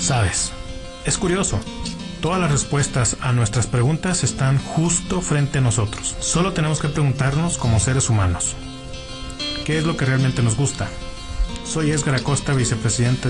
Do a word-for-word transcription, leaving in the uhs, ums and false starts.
Sabes, es curioso. Todas las respuestas a nuestras preguntas están justo frente a nosotros. Solo tenemos que preguntarnos como seres humanos, ¿qué es lo que realmente nos gusta? Soy Edgar Acosta, vicepresidente